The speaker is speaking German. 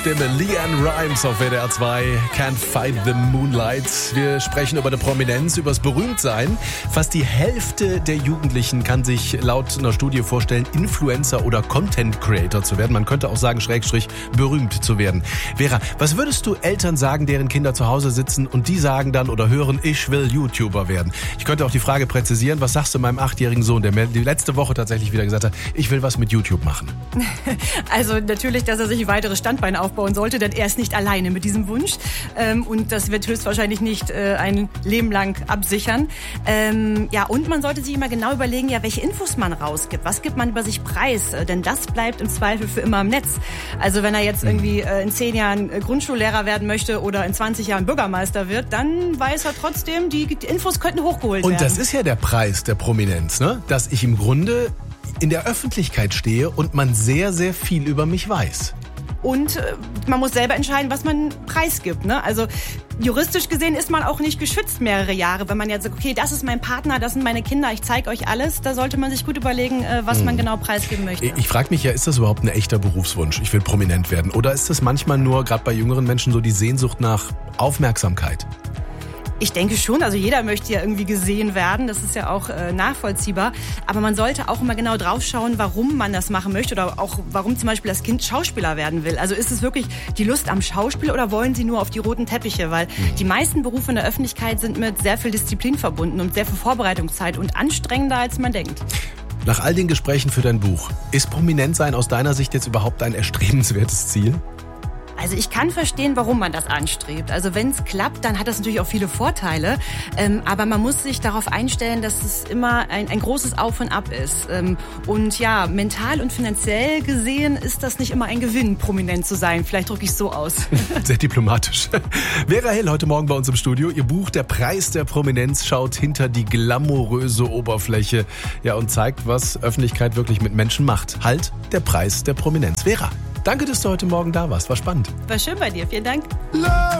Stimme LeAnn Rimes auf WDR 2, Can't Fight the Moonlight. Wir sprechen über die Prominenz, über das Berühmtsein. Fast die Hälfte der Jugendlichen kann sich laut einer Studie vorstellen, Influencer oder Content Creator zu werden. Man könnte auch sagen, Schrägstrich, berühmt zu werden. Vera, was würdest du Eltern sagen, deren Kinder zu Hause sitzen und die sagen dann oder hören, ich will YouTuber werden? Ich könnte auch die Frage präzisieren, was sagst du meinem 8-jährigen Sohn, der mir die letzte Woche tatsächlich wieder gesagt hat, ich will was mit YouTube machen? Also natürlich, dass er sich ein weiteres Standbein aufbauen sollte, denn er ist nicht alleine mit diesem Wunsch. Und das wird höchstwahrscheinlich nicht ein Leben lang absichern. Und man sollte sich immer genau überlegen, welche Infos man rausgibt. Was gibt man über sich preis? Denn das bleibt im Zweifel für immer im Netz. Also wenn er jetzt irgendwie in 10 Jahren Grundschullehrer werden möchte oder in 20 Jahren Bürgermeister wird, dann weiß er trotzdem, die Infos könnten hochgeholt werden. Und das ist ja der Preis der Prominenz, ne? Dass ich im Grunde in der Öffentlichkeit stehe und man sehr, sehr viel über mich weiß. Und man muss selber entscheiden, was man preisgibt, ne? Also juristisch gesehen ist man auch nicht geschützt mehrere Jahre. Wenn man jetzt sagt, okay, das ist mein Partner, das sind meine Kinder, ich zeige euch alles, da sollte man sich gut überlegen, was man genau preisgeben möchte. Ich frage mich ja, ist das überhaupt ein echter Berufswunsch? Ich will prominent werden. Oder ist das manchmal nur, gerade bei jüngeren Menschen, so die Sehnsucht nach Aufmerksamkeit? Ich denke schon, also jeder möchte ja irgendwie gesehen werden, das ist ja auch nachvollziehbar. Aber man sollte auch immer genau drauf schauen, warum man das machen möchte oder auch warum zum Beispiel das Kind Schauspieler werden will. Also ist es wirklich die Lust am Schauspiel oder wollen sie nur auf die roten Teppiche? Weil die meisten Berufe in der Öffentlichkeit sind mit sehr viel Disziplin verbunden und sehr viel Vorbereitungszeit und anstrengender, als man denkt. Nach all den Gesprächen für dein Buch, ist Prominentsein aus deiner Sicht jetzt überhaupt ein erstrebenswertes Ziel? Also ich kann verstehen, warum man das anstrebt. Also wenn es klappt, dann hat das natürlich auch viele Vorteile. Aber man muss sich darauf einstellen, dass es immer ein großes Auf und Ab ist. Und ja, mental und finanziell gesehen ist das nicht immer ein Gewinn, prominent zu sein. Vielleicht drücke ich es so aus. Sehr diplomatisch. Vera Hill heute Morgen bei uns im Studio. Ihr Buch Der Preis der Prominenz schaut hinter die glamouröse Oberfläche, und zeigt, was Öffentlichkeit wirklich mit Menschen macht. Halt, der Preis der Prominenz. Vera, danke, dass du heute Morgen da warst. War spannend. War schön bei dir. Vielen Dank. Love.